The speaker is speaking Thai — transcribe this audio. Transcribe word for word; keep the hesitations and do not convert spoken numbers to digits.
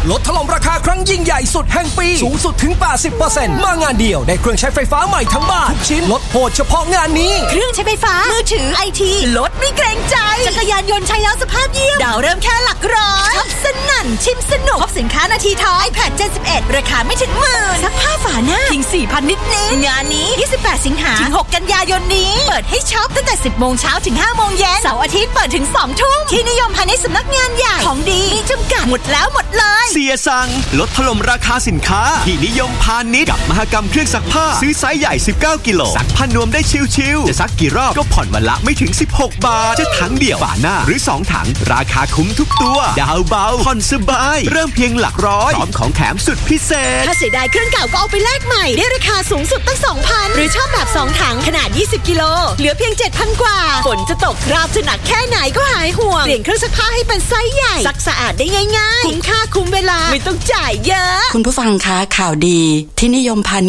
ลดถล่มราคาครั้งยิ่งใหญ่สุดแห่งปีสูงสุดถึง แปดสิบเปอร์เซ็นต์ มางานเดียวได้เครื่องใช้ไฟฟ้าใหม่ทั้งบ้านทุกชิ้นลดโหดเฉพาะงานนี้เครื่องใช้ไฟฟ้ามือถือไอทีลดไม่เกรงใจจักรยานยนต์ใช้แล้วสภาพเยี่ยมดาวเริ่มแค่หลักร้อยช็อปสนั่นชิมสนุกพบสินค้านาทีทอง iPad เจน สิบเอ็ดราคาไม่ถึงหมื่นซักผ้าฝาหน้าเพียง สี่พัน นิดนิดงานนี้ยี่สิบแปดสิงหาถึงหกกันยายนนี้เปิดให้ช็อปตั้งแต่ สิบโมงเช้าถึง ห้าโมงเย็นเสาร์อาทิตย์เปิดถึง สองทุ่มที่นิยมพาณิชย์สำนักงานใหญ่ของดีมีจำกัดหมดแล้วหมดเลยเสียสั่งลดถล่มราคาสินค้าที่นิยมพาณิชย์กับมหกรรมเครื่องซักผ้าซื้อไซส์ใหญ่สิบเก้ากิโลซักผ้านวมได้ชิลๆจะซักกี่รอบก็ผ่อนวันละไม่ถึงสิบหกบาทจะถังเดี่ยวฝาหน้าหรือสองถังราคาคุ้มทุกตัวดาวเบาผ่อนสบายเริ่มเพียงหลักร้อยพร้อมของแถมสุดพิเศษถ้าเสียดายเครื่องเก่าก็เอาไปแลกใหม่ได้ราคาสูงสุดตั้ง สองพัน หรือชอบแบบสองถังขนาดยี่สิบกิโลเหลือเพียง เจ็ดพัน กว่าฝนจะตกคราบจะหนักแค่ไหนก็หายห่วงเปลี่ยนเครื่องซักผ้าให้เป็นไซส์ใหญ่ซักสะอาดได้ง่ายๆคุ้มค่าคุ้มเวลาไม่ต้องจ่ายเยอะคุณผู้ฟังคะข่าวดีที่นิยมพา